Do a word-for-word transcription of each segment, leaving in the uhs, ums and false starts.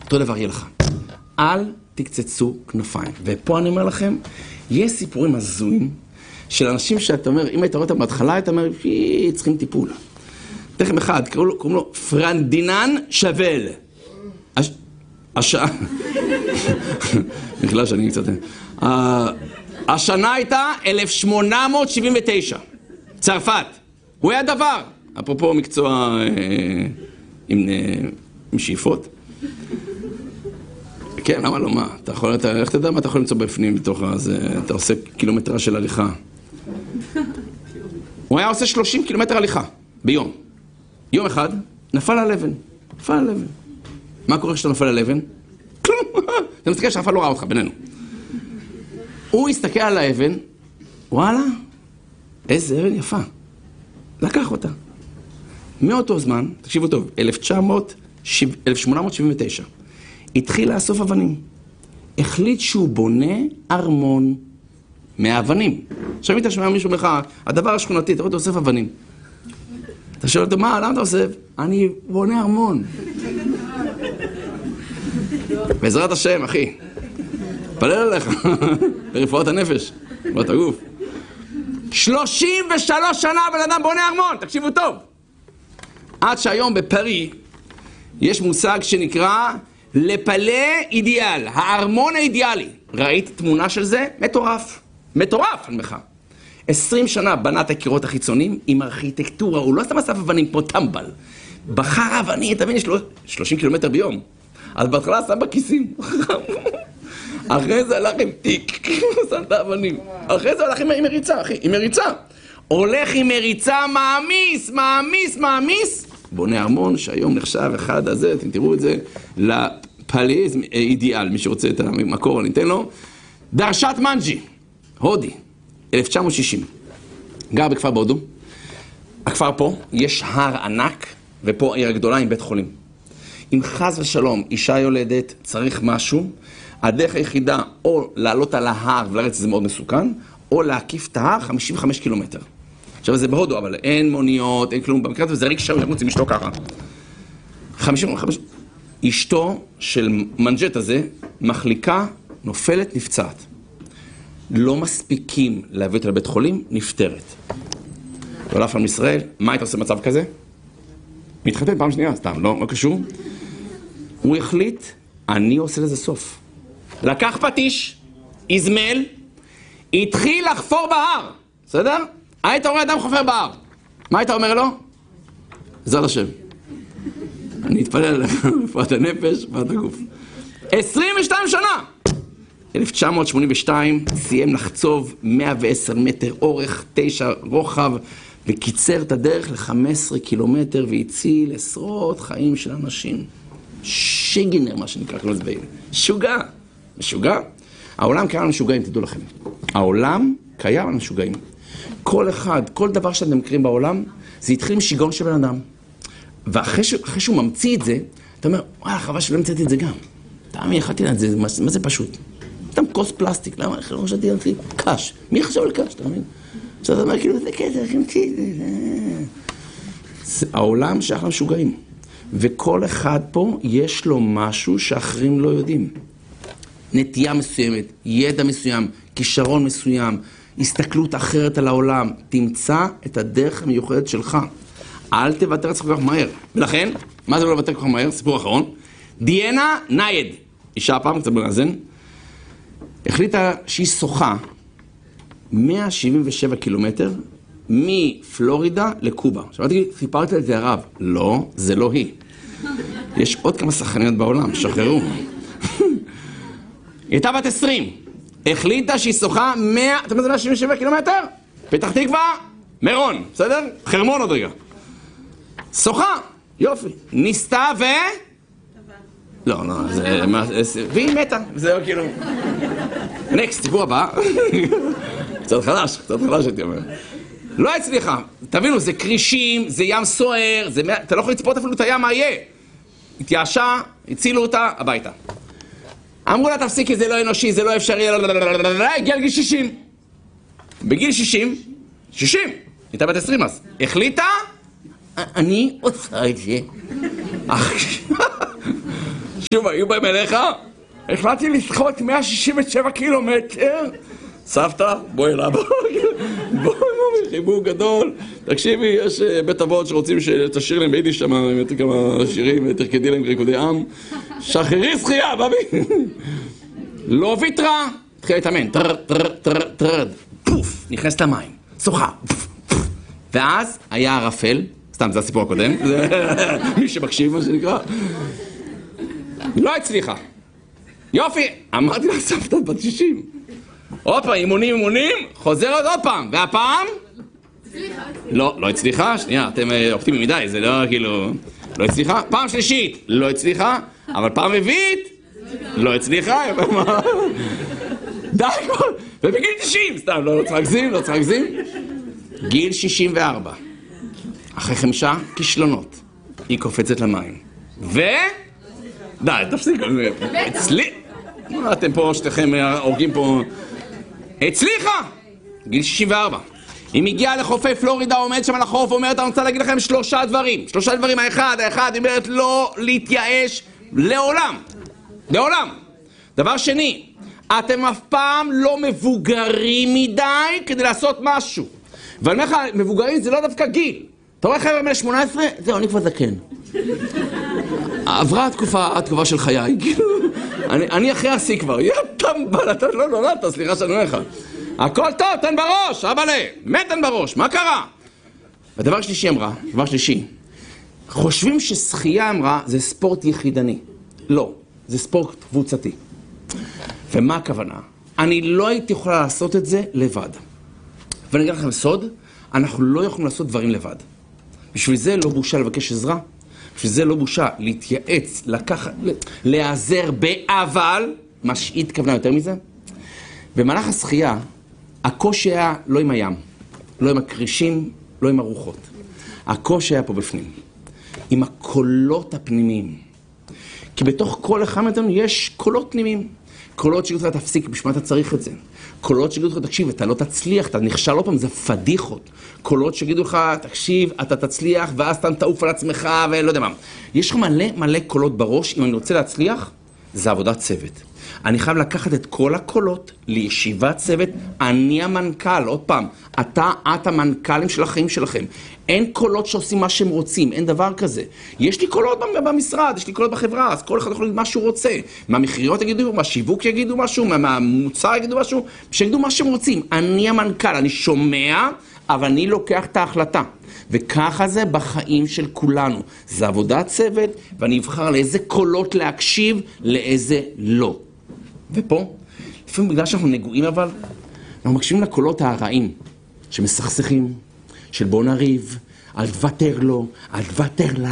אותו דבר יהיה לך. אל תקצצו כנפיים. ופה אני אומר לכם, יש סיפורים הזויים של אנשים שאתה אומר, אם היית רואה אותם בהתחלה, אתה אומר, צריכים טיפול. תכף אחד, קוראים לו פרנדינן שבל. השעה... בכלל שאני קצת... השנה הייתה אלף שמונה מאות שבעים ותשע. צרפת. הוא היה דבר. אפרופו מקצוע עם שאיפות. כן, למה לא, מה? אתה יכול, אתה, איך אתה יודע מה אתה יכול למצוא בפנים בתוך הזה? אתה עושה קילומטרה של הליכה. הוא היה עושה שלושים קילומטר הליכה ביום. יום אחד, נפל על אבן. נפל על אבן. מה קורה כשאתה נפל על אבן? כלום. אתה מסתכל שאף אחד לא ראה אותך, בינינו. הוא הסתכל על האבן, וואלה, איזה אבן יפה. לקח אותה. מאותו זמן, תקשיבו טוב, אלף שמונה מאות שבעים ותשע, התחיל לאסוף אבנים. החליט שהוא בונה ארמון מהאבנים. עכשיו אם אתה שומע מישהו לך, הדבר השכונתי, אתה רואה, אתה אוסף אבנים. אתה שואל אותו, מה, למה אתה אוסף? אני בונה ארמון. בעזרת השם, אחי. פלל עליך. ברפואת הנפש. ברפואת הגוף. שלושים ושלוש שנה בן אדם בונה ארמון, תקשיבו טוב. עד שהיום בפרי יש מושג שנקרא לפלה אידיאל, הארמון האידיאלי. ראית תמונה של זה? מטורף. מטורף, אני מחה. עשרים שנה בנה את הקירות החיצונים עם ארכיטקטורה, הוא לא סתם אסף אבנים כמו טמבל. בחר אבנים, אתה מבין, יש לו שלושים קילומטר ביום. אז בהתחלה שם בכיסים. אחרי זה הלך עם תיק, שם את האבנים. אחרי זה הלך עם מריצה, אחי, עם מריצה. הולך עם מריצה, מעמיס, מעמיס, מעמיס. בונה ארמון שהיום נחשב אחד הזה, אתם תראו את זה, לפלאיז אידיאל, מי שרוצה את המקור, אני אתן לו. דרשת מנג'י, הודי, אלף תשע מאות שישים. גר בכפר בהודו. הכפר פה, יש הר ענק, ופה עיר הגדולה עם בית חולים. אם חס ושלום, אישה יולדת, צריך משהו, הדרך היחידה או לעלות על ההר ולרדת, זה מאוד מסוכן, או להקיף את ההר חמישים וחמישה קילומטר. עכשיו זה בהודו, אבל אין מוניות, אין כלום, במקרה הזה זה ריק שם, ירוץ עם אשתו ככה. חמישים וחמישה... אשתו של מנג'ט הזה, מחליקה, נופלת, נפצעת. לא מספיקים להביא אותה לבית חולים, נפטרת. לא לאף עם ישראל, מה היית עושה במצב כזה? מתחתן פעם שנייה, סתם, לא, לא קשור. הוא החליט, אני עושה לזה סוף. לקח פטיש, הזמל, התחיל לחפור בהר, בסדר? היית רואה אדם חופר בהר. מה היית אומר לו? עזר השם. אני אתפלל עליך, רפואת הנפש, רפואת הגוף. עשרים ושתיים שנה! אלף תשע מאות שמונים ושתיים סיים לחצוב מאה ועשר מטר אורך, תשע רוחב, וקיצר את הדרך ל-חמישה עשר קילומטר, והציל עשרות חיים של אנשים. שיגינר, מה שנקרא, כמו זה בעילה. שוגע. משוגע? העולם קיים על משוגעים, תדעו לכם. העולם קיים על משוגעים. כל אחד, כל דבר שאתם מכירים בעולם, זה התחיל עם שיגעון של בן אדם. ואחרי ש... שהוא ממציא את זה, אתה אומר, וואלה, חבל שלא המצאתי את זה גם. תאמין, יכלתי את זה, מה, מה זה פשוט? סתם כוס פלסטיק, למה? איך לא חשבתי על זה? קש. מי חשב על קש, תאמין? עכשיו אתה אומר, כאילו, זה כזה, איך המציא את זה? העולם שייך למשוגעים. וכל אחד פה יש לו משהו שאחרים לא יודעים. נטייה מסוימת, ידע מסוים, כישרון מסוים, הסתכלות אחרת על העולם. תמצא את הדרך המיוחדת שלך. אל תוותר כל כך מהר. ולכן, מה זה לא לוותר כל כך מהר? סיפור אחרון. דיאנה נייד, אישה פעם, קצת בנאזן, החליטה שהיא שוחה מאה שבעים ושבע קילומטר מפלורידה לקובה. עכשיו, סיפרתי על זה הרב. לא, זה לא היא. יש עוד כמה שחקניות בעולם, שחררו. היא הייתה בת עשרים. החליטה שהיא שוחה מאה... אתה יודע, מאה שבעים ושבע קילומטר? פתח תקווה, מירון, בסדר? חרמון עוד רגע. שוחה, יופי. ניסתה ו... לא, לא, זה... והיא מתה. זהו כאילו... נקסט, סיפור הבא. קצת חלש, קצת חלש הייתי אומר. לא הצליחה. תבינו, זה קרישים, זה ים סוער, זה... אתה לא יכול לצפות אפילו את הים מה יהיה. התייאשה, הצילו אותה, הביתה. אמרו לה, תפסיקי, זה לא אנושי, זה לא אפשרי, הגיע לגיל שישים. בגיל שישים, שישים, הייתה בת עשרים אז, החליטה, אני עושה את זה. שוב, היו בהם אליך? החלטתי לשחות מאה שישים ושבע קילומטר. סבתא, בואי אליו. בואי, בואי, חיבור גדול. תקשיבי, יש בית אבות שרוצים שתשאיר להם ביידיש שם, יותר כמה שירים, תרקדי להם ריקודי עם. שחררי שחייה, בבי. לא ויתרה. התחילה להתאמן. טר, טר, טר, טר. פוף, נכנס למים. שוחה. ואז היה ערפל. סתם, זה הסיפור הקודם. מי שמקשיב, מה שנקרא. לא הצליחה. יופי, אמרתי לה, סבתא בת שישים. עוד פעם, אימונים, אימונים, חוזרת עוד פעם. והפעם? הצליחה. לא, לא הצליחה. שנייה, אתם אופטימיים מדי, זה לא כאילו... לא הצליחה. פעם שלישית, לא הצליחה. אבל פעם רביעית, לא הצליחה. די כל... ובגיל תשעים, סתם, לא צריך להגזים, לא צריך להגזים. גיל שישים וארבע. אחרי חמישה כישלונות. היא קופצת למים. ו... די, תפסיקו. אצלי... אתם פה, שתיכם הורגים פה... הצליחה! גיל שישים וארבע. היא מגיעה לחופי פלורידה, עומד שם על החוף, אומרת, אני רוצה להגיד לכם שלושה דברים. שלושה דברים, האחד, האחד, היא אומרת לא להתייאש לעולם. לעולם. דבר שני, אתם אף פעם לא מבוגרים מדי כדי לעשות משהו. ואני אומר לך, מבוגרים זה לא דווקא גיל. אתה רואה חבר'ה בני שמונה עשרה? זהו, אני כבר זקן. עברה התקופה, התקופה של חיי, כאילו, אני, אני אחרי השיא כבר, יא טמבל, אתה לא נולדת, סליחה שאני אומר לך. הכל טוב, תן בראש, אבאלה, מת תן בראש, מה קרה? הדבר שלישי אמרה, דבר שלישי, חושבים ששחייה אמרה זה ספורט יחידני. לא, זה ספורט קבוצתי. ומה הכוונה? אני לא הייתי יכולה לעשות את זה לבד. ואני אגיד לכם סוד, אנחנו לא יכולים לעשות דברים לבד. בשביל זה לא בושה לבקש עזרה. שזה לא בושה להתייעץ, לקחת, להיעזר באבל, מה שהיא התכוונה יותר מזה. במהלך השחייה, הקושי היה לא עם הים, לא עם הקרישים, לא עם הרוחות. הקושי היה פה בפנים, עם הקולות הפנימיים. כי בתוך כל אחד מאיתנו יש קולות פנימיים. קולות שיגידו לך, תפסיק, בשביל מה אתה צריך את זה? קולות שיגידו לך, תקשיב, אתה לא תצליח, אתה נכשל עוד פעם, זה פדיחות. קולות שיגידו לך, תקשיב, אתה תצליח, ואז אתה תעוף על עצמך, ולא יודע מה. יש לך מלא מלא קולות בראש, אם אני רוצה להצליח, זה עבודת צוות. אני חייב לקחת את כל הקולות לישיבת צוות, אני המנכ"ל, עוד פעם, אתה, את המנכ"לים של החיים שלכם. אין קולות שעושים מה שהם רוצים, אין דבר כזה. יש לי קולות במשרד, יש לי קולות בחברה, אז כל אחד יכול להגיד מה שהוא רוצה. מהמחיריות יגידו, מהשיווק יגידו משהו, מהמוצר יגידו משהו, שיגידו מה שהם רוצים. אני המנכ"ל, אני שומע, אבל אני לוקח את ההחלטה. וככה זה בחיים של כולנו. זה עבודת צוות, ואני אבחר לאיזה קולות להקשיב, לאיזה לא. ופה, לפעמים בגלל שאנחנו נגועים אבל, אנחנו מקשיבים לקולות הרעים, שמסכסכים, של בוא נריב, אל תוותר לו, אל תוותר לה.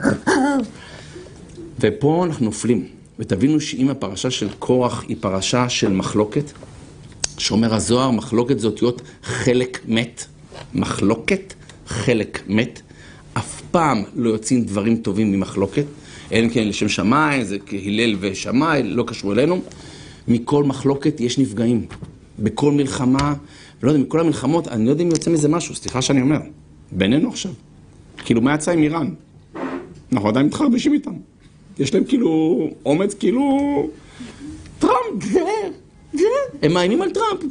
ופה אנחנו נופלים. ותבינו שאם הפרשה של קורח היא פרשה של מחלוקת, שאומר הזוהר, מחלוקת זה אותיות חלק מת. מחלוקת, חלק מת. אף פעם לא יוצאים דברים טובים ממחלוקת. אין כן לשם שמיים, זה כהילל ושמאי, לא קשור אלינו. מכל מחלוקת יש נפגעים. בכל מלחמה, ולא יודע, מכל המלחמות, אני לא יודע אם יוצא מזה משהו, סליחה שאני אומר. בינינו עכשיו. כאילו, מה יצא עם איראן? אנחנו עדיין מתחרבשים איתם. יש להם כאילו אומץ, כאילו... טראמפ, זה, זה. הם מאיימים על טראמפ.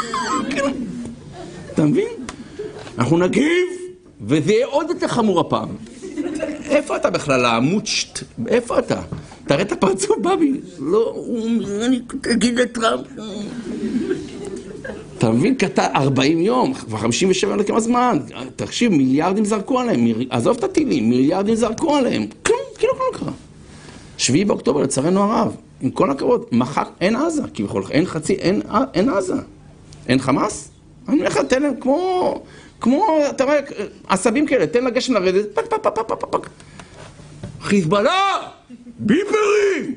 אתה מבין? אנחנו נגיב, וזה יהיה עוד יותר חמור הפעם. איפה אתה בכלל, המוצ'ט? איפה אתה? תראה את הפרצוף, בבי. לא, אני תגיד לטראמפ. אתה מבין? כתה ארבעים יום, כבר חמישים ושבע לכמה זמן. תקשיב, מיליארדים זרקו עליהם. עזוב את הטילים, מיליארדים זרקו עליהם. כלום, כאילו כלום קרה. שביעי באוקטובר, לצערנו הרב. עם כל הכבוד, מחק, אין עזה. כביכול, אין חצי, אין, אין עזה. אין חמאס? אני אומר לך, תן להם כמו... כמו, אתה רואה, עשבים כאלה, תן לגשם לרדת, פק, פק, פק, פק, פק. חיזבאללה! ביפרים!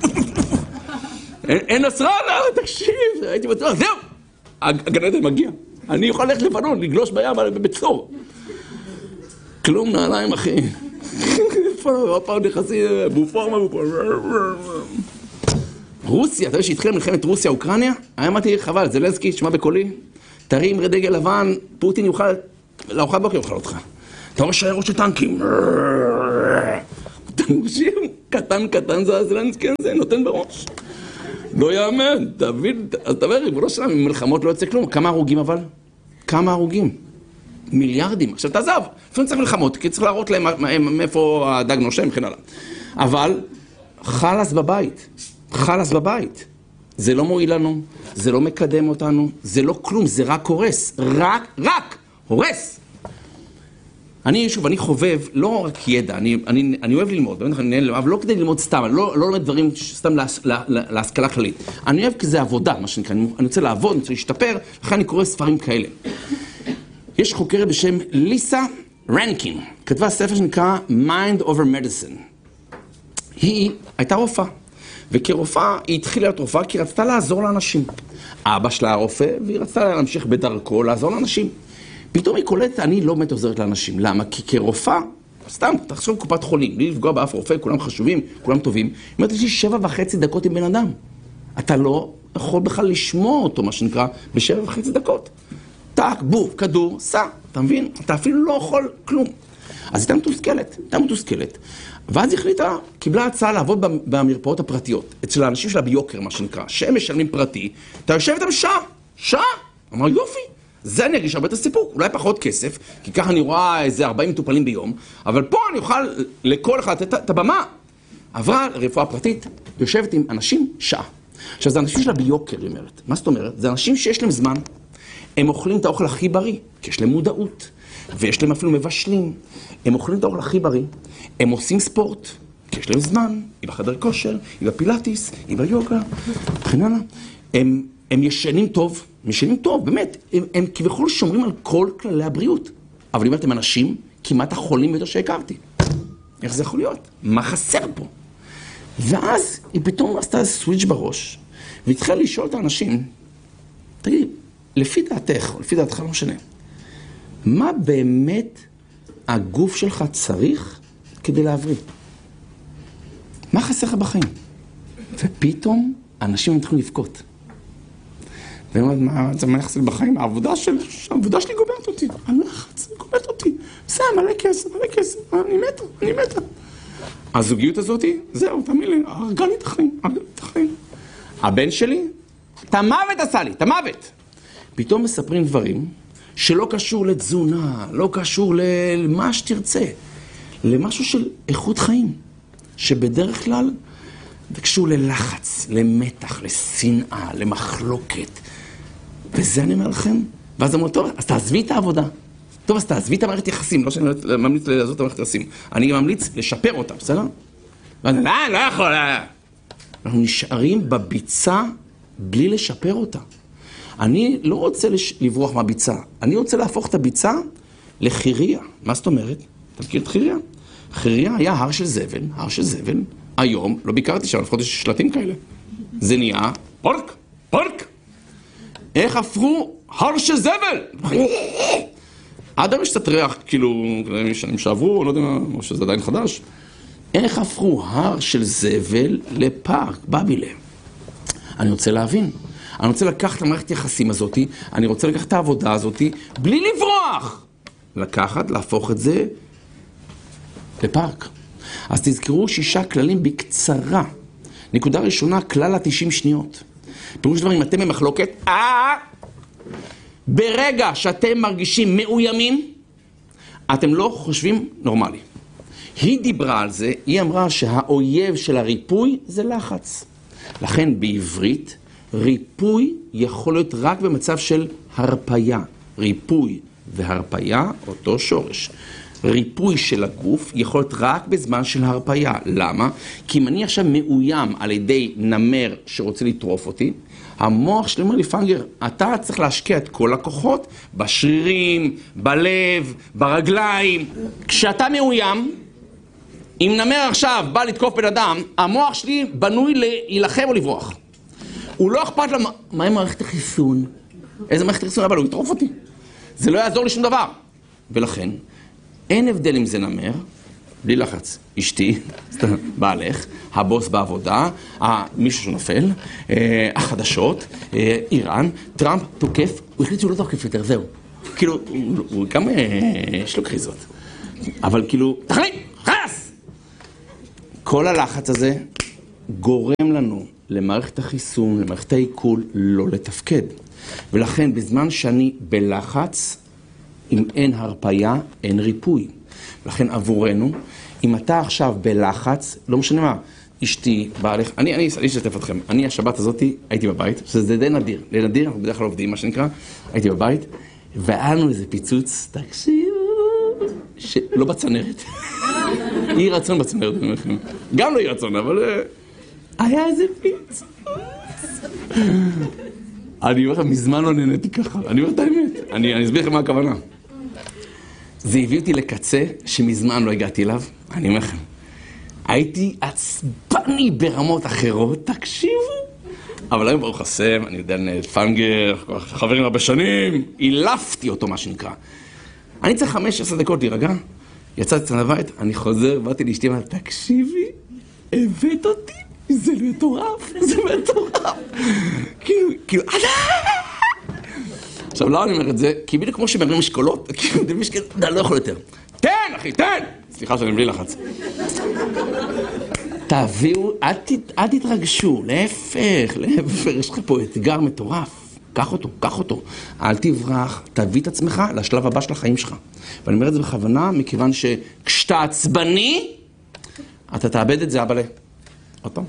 אין נסראללה, תקשיב, הייתי בטוח, זהו! הגן עדן מגיע. אני יכול ללכת לבנון, לגלוש בים בבצור. כלום נעליים, אחי. איפה, הפעם נכנסי, בופורמה, בופורמה. רוסיה, אתה יודע שהתחילה מלחמת רוסיה-אוקרניה? היה אמרתי, חבל, זלנסקי, שמע בקולי. תרים דגל לבן, פוטין יוכל, לארוחת בוקר יוכל אותך. אתה רואה שיירות של טנקים. אתה מרשים, קטן קטן זה הזלנסקי הזה, נותן בראש. לא יאמן, תבין, אז תבין, ריבונו שלנו, ממלחמות לא יוצא כלום. כמה הרוגים אבל? כמה הרוגים? מיליארדים. עכשיו תעזב, לפעמים צריך מלחמות, כי צריך להראות להם מאיפה הדג נושם, וכן הלאה. אבל חלס בבית, חלס בבית. זה לא מועיל לנו, זה לא מקדם אותנו, זה לא כלום, זה רק הורס. רק, רק, הורס. אני, שוב, אני חובב, לא רק ידע, אני, אני, אני אוהב ללמוד, אני, אבל לא כדי ללמוד סתם, אני לא, לא לומד דברים סתם לה, לה, לה, להשכלה כללית. אני אוהב כזה עבודה, מה שנקרא, אני, אני רוצה לעבוד, אני רוצה להשתפר, לכן אני קורא ספרים כאלה. יש חוקרת בשם ליסה רנקין, כתבה ספר שנקרא Mind over Medicine. היא הייתה רופאה, וכרופאה היא התחילה להיות רופאה כי רצתה לעזור לאנשים. אבא שלה היה רופא, והיא רצתה להמשיך בדרכו לעזור לאנשים. פתאום היא קולטת, אני לא באמת עוזרת לאנשים. למה? כי כרופאה, סתם, תחשוב קופת חולים, בלי לפגוע באף רופא, כולם חשובים, כולם טובים. היא אומרת, יש לי שבע וחצי דקות עם בן אדם. אתה לא יכול בכלל לשמוע אותו, מה שנקרא, בשבע וחצי דקות. טק, בוב, כדור, סע, אתה מבין? אתה אפילו לא יכול כלום. אז הייתה מתוסכלת, הייתה מתוסכלת. ואז היא החליטה, קיבלה הצעה לעבוד במרפאות הפרטיות, אצל האנשים שלה ביוקר, מה שנקרא, שהם משלמים פרטי, אתה יושב איתם שעה, שעה, אמר יופי, זה אני ארגיש הרבה את הסיפור, אולי פחות כסף, כי ככה אני רואה איזה ארבעים מטופלים ביום, אבל פה אני אוכל לכל אחד לתת את הבמה. עברה רפואה פרטית, יושבת עם אנשים שעה. עכשיו, זה אנשים שלה ביוקר, היא אומרת. מה זאת אומרת? זה אנשים שיש להם זמן, הם אוכלים את האוכל הכי בריא, כי יש להם מודעות, ויש להם אפילו מבשלים. הם אוכלים את האוכל הכי בריא, הם עושים ספורט, כי יש להם זמן, היא בחדר כושר, היא בפילאטיס, היא ביוגה, וכן הם, הם ישנים טוב, ישנים טוב, באמת, הם, הם כביכול שומרים על כל כללי הבריאות. אבל היא אומרת, הם אנשים כמעט החולים ביותר שהכרתי. איך זה יכול להיות? מה חסר פה? ואז היא פתאום עשתה סוויץ' בראש, והתחילה לשאול את האנשים, תגיד, לפי דעתך, או לפי דעתך לא משנה, מה באמת הגוף שלך צריך כדי להבריא? מה חסר לך בחיים? ופתאום אנשים התחילו לבכות. והם אומרים, מה זה מה יחסר בחיים? העבודה שלי, העבודה שלי גוברת אותי. הלחץ גוברת אותי. זה מלא כסף, מלא כסף. אני מתה, אני מתה. הזוגיות הזאת, זהו, תאמין לי, הרגה לי את החיים, הרגה לי את החיים. הבן שלי, את המוות עשה לי, את המוות. פתאום מספרים דברים שלא קשור לתזונה, לא קשור למה שתרצה, למשהו של איכות חיים, שבדרך כלל זה קשור ללחץ, למתח, לשנאה, למחלוקת. וזה אני אומר לכם. ואז אמרו, טוב, אז תעזבי את העבודה. טוב, אז תעזבי את המערכת יחסים, לא שאני ממליץ לעזוב את המערכת יחסים. אני ממליץ לשפר אותה, בסדר? ואני, לא, לא יכול. אנחנו נשארים בביצה בלי לשפר אותה. אני לא רוצה לברוח מהביצה, אני רוצה להפוך את הביצה לחיריה. מה זאת אומרת? אתה מכיר את חיריה? חיריה היה הר של זבל, הר של זבל. היום, לא ביקרתי שם, לפחות יש שלטים כאלה. זה נהיה פורק, פורק. איך הפכו הר של זבל? עד היום יש קצת ריח, כאילו, שנים שעברו, לא יודע מה, או שזה עדיין חדש. איך הפכו הר של זבל לפארק, בבילה? אני רוצה להבין. אני רוצה לקחת את המערכת יחסים הזאת, אני רוצה לקחת את העבודה הזאת, בלי לברוח. לקחת, להפוך את זה לפארק. אז תזכרו שישה כללים בקצרה. נקודה ראשונה, כלל ה-תשעים שניות. פירוש דבר, אם אתם במחלוקת, אה, ברגע שאתם מרגישים מאוימים, אתם לא חושבים נורמלי. היא דיברה על זה, היא אמרה שהאויב של הריפוי זה לחץ. לכן בעברית, ריפוי יכול להיות רק במצב של הרפיה. ריפוי והרפיה, אותו שורש. ריפוי של הגוף יכול להיות רק בזמן של הרפיה. למה? כי אם אני עכשיו מאוים על ידי נמר שרוצה לטרוף אותי, המוח שלי אומר לי, פנגר, אתה צריך להשקיע את כל הכוחות בשרירים, בלב, ברגליים. כשאתה מאוים, אם נמר עכשיו בא לתקוף בן אדם, המוח שלי בנוי להילחם או לברוח. הוא לא אכפת לו, מה עם מערכת החיסון? איזה מערכת החיסון? אבל הוא יטרוף אותי. זה לא יעזור לי שום דבר. ולכן, אין הבדל אם זה נמר, בלי לחץ. אשתי, בעלך, הבוס בעבודה, מישהו שנופל, החדשות, איראן, טראמפ תוקף, הוא החליט שהוא לא תוקף יותר, זהו. כאילו, הוא גם, יש לו קריזות. אבל כאילו, תחליט, חלס! כל הלחץ הזה גורם לנו למערכת החיסון, למערכת העיכול, לא לתפקד. ולכן בזמן שאני בלחץ, אם אין הרפאיה, אין ריפוי. לכן עבורנו, אם אתה עכשיו בלחץ, לא משנה מה, אשתי, בעלך, אני, אני, אני אשתף אתכם, אני השבת הזאת הייתי בבית, שזה די נדיר, די נדיר, אנחנו בדרך כלל עובדים, מה שנקרא, הייתי בבית, והיה לנו איזה פיצוץ, תקשיבו, שלא בצנרת. אי רצון בצנרת, אני אומר לכם. גם לא אי רצון, אבל היה איזה פיצוץ. אני אומר לכם, מזמן לא נהניתי ככה, אני אומר את האמת, אני, אני אסביר לכם מה הכוונה. זה הביא אותי לקצה שמזמן לא הגעתי אליו, אני אומר לכם. הייתי עצבני ברמות אחרות, תקשיבו. אבל היום ברוך השם, אני יודע לנהל פנגר, חברים הרבה שנים, אילפתי אותו מה שנקרא. אני צריך חמש עשר דקות להירגע, יצאתי קצת לבית, אני חוזר, באתי לאשתי, אמרתי, תקשיבי, הבאת אותי, זה מטורף, זה מטורף. כאילו, כאילו, עכשיו, למה אני אומר את זה? כי בדיוק כמו שמרים משקולות, כאילו, זה משקולות, אני לא יכול יותר. תן, אחי, תן! סליחה שאני בלי לחץ. תביאו, אל תתרגשו, להפך, להפך, יש לך פה אתגר מטורף. קח אותו, קח אותו. אל תברח, תביא את עצמך לשלב הבא של החיים שלך. ואני אומר את זה בכוונה, מכיוון שכשאתה עצבני, אתה תאבד את זה, אבא לה. עוד פעם.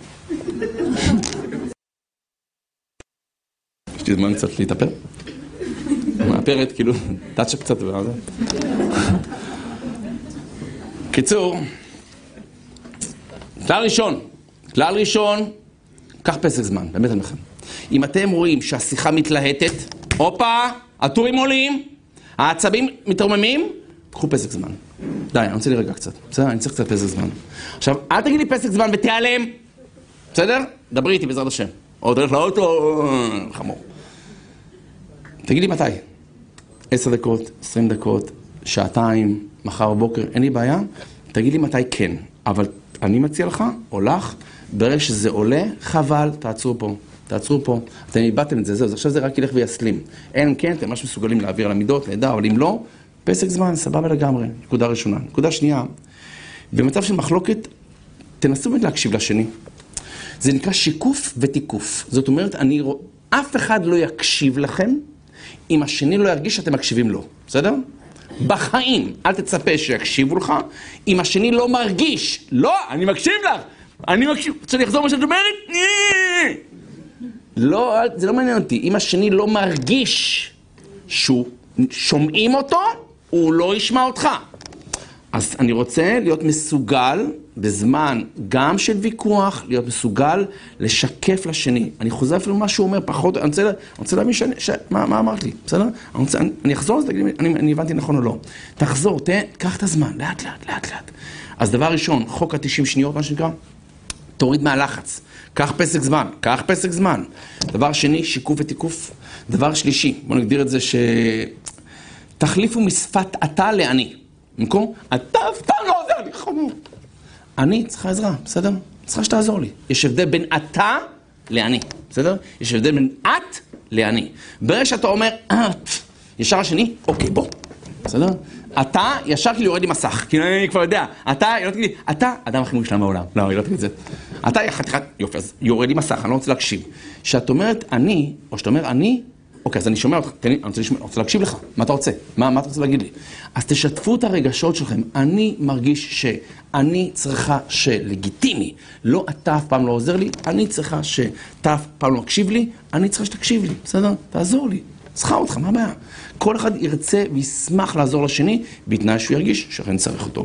יש לי זמן קצת להתאפר. מאפרת, כאילו, תאצ'ה קצת וזה. קיצור, כלל ראשון, כלל ראשון, קח פסק זמן, באמת אני מכם. אם אתם רואים שהשיחה מתלהטת, הופה, הטורים עולים, העצבים מתרוממים, קחו פסק זמן. די, אני רוצה להירגע קצת, בסדר? אני צריך קצת פסק זמן. עכשיו, אל תגיד לי פסק זמן ותיעלם, בסדר? דברי איתי בעזרת השם. או דרך לאוטו, חמור. תגיד לי מתי? עשר דקות, עשרים דקות, שעתיים, מחר בבוקר, אין לי בעיה. תגיד לי מתי כן, אבל אני מציע לך, או לך, ברגע שזה עולה, חבל, תעצרו פה, תעצרו פה. אתם איבדתם את זה, זהו, עכשיו זה רק ילך ויסלים. אין, כן, אתם ממש מסוגלים להעביר על המידות, נהדר, אבל אם לא, פסק זמן, סבבה לגמרי. נקודה ראשונה. נקודה שנייה, במצב של מחלוקת, תנסו באמת להקשיב לשני. זה נקרא שיקוף ותיקוף. זאת אומרת, אני רוא... אף אחד לא יקשיב לכם, אם השני לא ירגיש שאתם מקשיבים לו. בסדר? בחיים, אל תצפה שיקשיבו לך, אם השני לא מרגיש, לא, אני מקשיב לך, אני מקשיב, רוצה לחזור מה שאת אומרת? לא, זה לא מעניין אותי, אם השני לא מרגיש שהוא שומעים אותו, הוא לא ישמע אותך. אז אני רוצה להיות מסוגל, בזמן גם של ויכוח, להיות מסוגל לשקף לשני. אני חוזר אפילו מה שהוא אומר, פחות, אני רוצה, אני רוצה להבין שאני, ש... מה, מה אמרת לי, בסדר? אני, רוצה, אני, אני אחזור, אז אני, אני, אני הבנתי נכון או לא. תחזור, תה, קח את הזמן, לאט לאט, לאט לאט. אז דבר ראשון, חוק ה-תשעים שניות, מה שנקרא, תוריד מהלחץ. קח פסק זמן, קח פסק זמן. דבר שני, שיקוף ותיקוף. דבר שלישי, בוא נגדיר את זה ש... תחליפו משפט אתה לאני. במקום, אתה אף פעם לא עוזר לי, חמור. אני צריכה עזרה, בסדר? צריכה שתעזור לי. יש הבדל בין אתה לאני, בסדר? יש הבדל בין את לאני. ברגע שאתה אומר, ישר השני, אוקיי, בוא, בסדר? אתה ישר כאילו יורד לי מסך, כי אני כבר יודע. אתה, היא לא תגיד לי, אתה אדם הכי מושלם בעולם. לא, היא לא תגיד את זה. אתה חתיכת, יופי, אז יורד לי מסך, אני לא רוצה להקשיב. שאת אומרת אני, או שאתה אומר אני, אוקיי, אז אני שומע אותך, תן לי, אני רוצה, לשמוע, אני רוצה להקשיב לך. מה אתה רוצה? מה, מה אתה רוצה להגיד לי? אז תשתפו את הרגשות שלכם. אני מרגיש שאני צריכה שלגיטימי. לא אתה אף פעם לא עוזר לי, אני צריכה שאתה אף פעם לא מקשיב לי, אני צריכה שתקשיב לי, בסדר? תעזור לי. צריכה אותך, מה הבעיה? כל אחד ירצה וישמח לעזור לשני, בתנאי שהוא ירגיש שכן צריך אותו.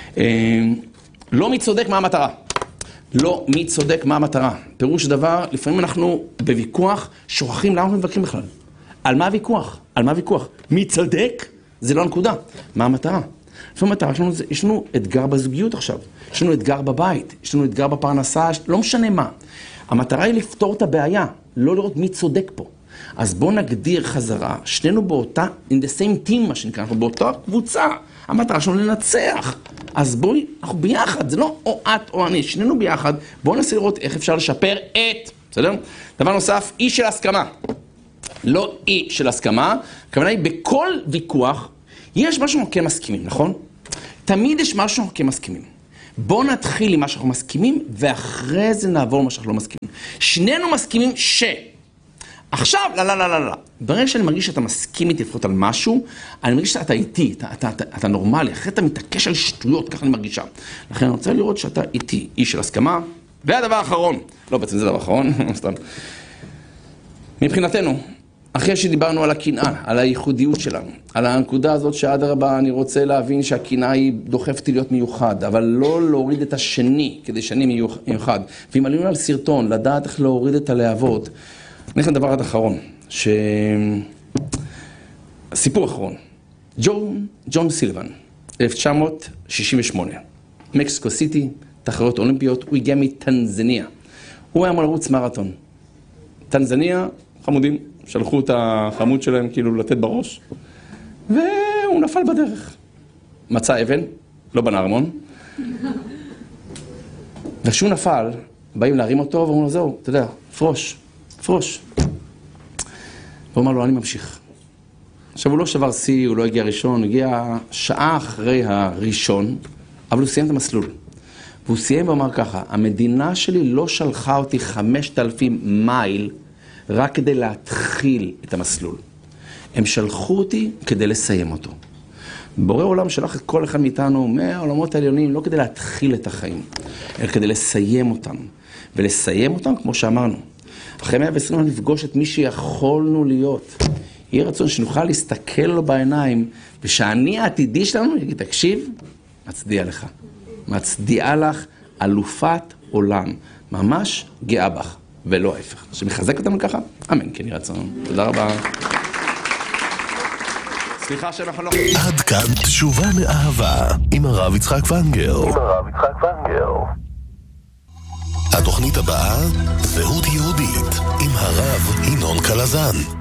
לא מי צודק מה המטרה. לא מי צודק מה המטרה. פירוש דבר, לפעמים אנחנו בוויכוח שוכחים למה אנחנו מבקרים בכלל. על מה הוויכוח? על מה הוויכוח? מי צודק? זה לא הנקודה. מה המטרה? לפעמים המטרה שלנו זה, יש לנו אתגר בזוגיות עכשיו. יש לנו אתגר בבית, יש לנו אתגר בפרנסה, לא משנה מה. המטרה היא לפתור את הבעיה, לא לראות מי צודק פה. אז בואו נגדיר חזרה, שנינו באותה, in the same team מה שנקרא, אנחנו באותה קבוצה. המטרה שלנו לנצח. אז בואו, אנחנו ביחד, זה לא או את או אני, שנינו ביחד. בואו ננסה לראות איך אפשר לשפר את, בסדר? דבר נוסף, אי של הסכמה. לא אי של הסכמה, הכוונה היא בכל ויכוח, יש משהו שאנחנו כן מסכימים, נכון? תמיד יש משהו שאנחנו כן מסכימים. בואו נתחיל עם מה שאנחנו מסכימים, ואחרי זה נעבור מה שאנחנו לא מסכימים. שנינו מסכימים ש... עכשיו, לא, לא, לא, לא, לא. ברגע שאני מרגיש שאתה מסכים איתי לפחות על משהו, אני מרגיש שאתה איתי, אתה, אתה, אתה, אתה נורמלי, אחרי אתה מתעקש על שטויות, ככה אני מרגישה. לכן אני רוצה לראות שאתה איתי, איש של הסכמה. והדבר האחרון, לא, בעצם זה דבר האחרון, סתם. מבחינתנו, אחרי שדיברנו על הקנאה, על הייחודיות שלנו, על הנקודה הזאת שעד הרבה אני רוצה להבין שהקנאה היא דוחפתי להיות מיוחד, אבל לא להוריד את השני כדי שאני מיוחד. ואם עלינו על סרטון, לדעת איך להוריד את הלהבות, אני לכם דבר עד אחרון, ש... סיפור אחרון. ג'ון, ג'ון סילבן, אלף תשע מאות שישים ושמונה, מקסיקו סיטי, תחרויות אולימפיות, הוא הגיע מטנזניה. הוא היה אמור לרוץ מרתון. טנזניה, חמודים, שלחו את החמוד שלהם כאילו לתת בראש, והוא נפל בדרך. מצא אבן, לא בנה ארמון. וכשהוא נפל, באים להרים אותו, ואומרים לו, זהו, אתה יודע, פרוש, פרוש. והוא אמר לו, אני ממשיך. עכשיו, הוא לא שבר שיא, הוא לא הגיע ראשון, הוא הגיע שעה אחרי הראשון, אבל הוא סיים את המסלול. והוא סיים ואמר ככה, המדינה שלי לא שלחה אותי חמשת אלפים מייל רק כדי להתחיל את המסלול. הם שלחו אותי כדי לסיים אותו. בורא עולם שלח את כל אחד מאיתנו מהעולמות העליונים לא כדי להתחיל את החיים, אלא כדי לסיים אותם. ולסיים אותם כמו שאמרנו. אחרי מאה ועשרים נפגוש את מי שיכולנו להיות. יהיה רצון שנוכל להסתכל לו בעיניים, ושאני העתידי שלנו יגיד, תקשיב, מצדיע לך. מצדיעה לך אלופת עולם. ממש גאה בך, ולא ההפך. שמחזק אותנו ככה? אמן, כן יהיה רצון. תודה רבה. סליחה שאנחנו לא... עד כאן תשובה מאהבה, עם הרב יצחק ונגר. עם הרב יצחק ונגר. התוכנית הבאה, זהות יהודית, עם הרב ינון קלזן.